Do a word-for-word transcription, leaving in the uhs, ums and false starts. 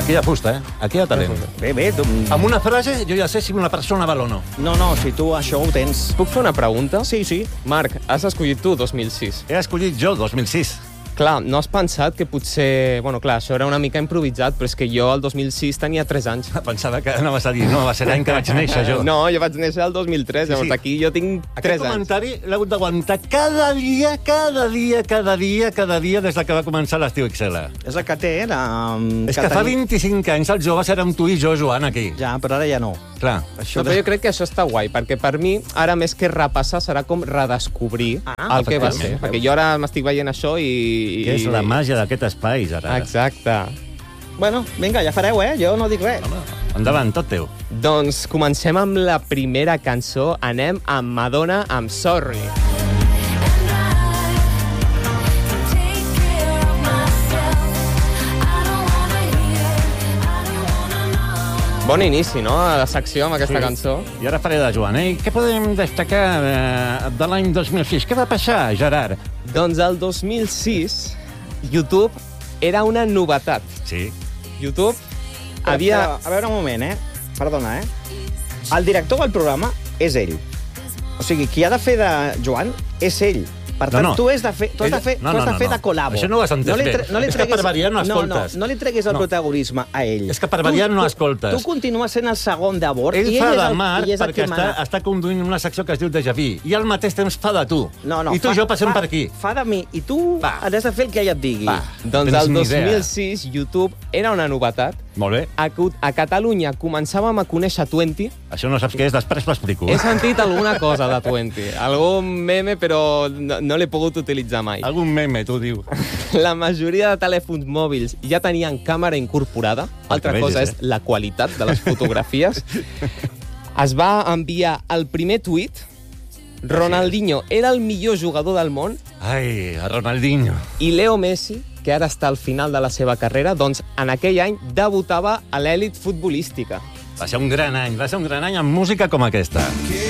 Aquí hi ha fusta, eh? Aquí hi ha talent. Bé, bé, tu... Amb una frase jo ja sé si una persona val o no. No, no, si tu això ho tens... Puc fer una pregunta? Sí, sí. Marc, has escollit tu dos mil sis. He escollit jo dos mil sis. Clar, no has pensat que potser... Bueno, clar, això era una mica improvisat, però és que jo el dos mil sis tenia tres anys. Pensava que anaves a dir, no, va ser l'any que vaig néixer jo. No, jo vaig néixer el dos mil tres, llavors Sí, sí. aquí jo tinc Aquest tres anys. comentari l'he hagut d'aguantar cada dia, cada dia, cada dia, cada dia, des que va començar l'estiu X L. És el que té, la... És que fa vint-i-cinc anys els joves érem tu i jo, Joan, aquí. Ja, però ara ja no. Clar. Això No, però jo crec que això està guai, perquè per mi, ara més que repassar, serà com redescobrir Ah, el que va efectivament. ser. Perquè jo ara m'estic veient això i... Que és la màgia d'aquest espai, ara. Exacte. Bueno, vinga, ja fareu, eh? Jo no dic res. Home, endavant, tot teu. Doncs comencem amb la primera cançó. Anem amb Madonna, amb Sorry. Bon inici, no?, a la secció amb aquesta Sí. cançó. I ara faré de Joan, eh? Què podem destacar eh, de l'any dos mil sis? Què va passar, Gerard? Doncs el dos mil sis, YouTube era una novetat. Sí. YouTube Però, havia... però, a veure un moment, eh? Perdona, eh? El director del programa és ell. O sigui, qui ha de fer de Joan és ell. Per tant, No, no. tu has de fer, tu has de fer, No, tu has no, de no, fer no. de col·labo. Això no ho has entès no li bé. tre- No li És que treguis... per variar no no, escoltes. no, no li treguis el No. protagonisme a ell. És que per variar no escoltes. Tu, tu continues sent el segon de bord Ell i fa ell és de el, Marc i és el perquè qui està, mana. està conduint una secció que es diu Déjà Vu i al mateix temps fa de tu. No, no, I tu fa, i jo passem fa, per aquí. Fa de mi, i tu Va. has de fer el que ella et digui. Va. Doncs Tens el ni dos mil idea. sis YouTube era una novetat. Molt bé. A, Cu- a Catalunya començàvem a conèixer Twenty. Això no saps què és, després l'explico. He sentit alguna cosa de Twenty, algun meme, però no, no l'he pogut utilitzar mai. Algun meme, tu diu. La majoria de telèfons mòbils ja tenien càmera incorporada. Altra que cosa vegis, és la qualitat de les fotografies. Es va enviar el primer tuit. Ronaldinho era el millor jugador del món Ai, a Ronaldinho. i Leo Messi, que ara està al final de la seva carrera, doncs en aquell any debutava a l'èlit futbolística. Va ser un gran any, va ser un gran any amb música com aquesta.